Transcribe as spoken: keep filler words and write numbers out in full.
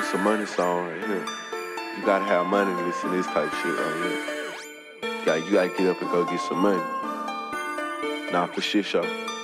This a money song right here. You gotta have money to listen to this type shit right here. You gotta, you gotta get up and go get some money. Nah, for shit show.